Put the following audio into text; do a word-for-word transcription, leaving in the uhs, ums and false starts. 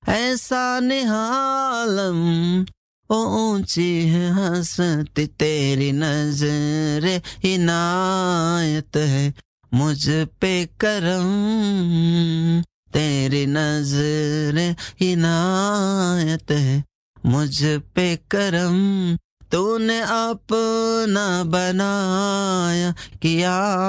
ऐसा निहालम ओ ऊंची है हंसती तेरी नजर इनायत है मुझ पे करम तेरी नजर इनायत है मुझ पे करम तूने अपना बनाया किया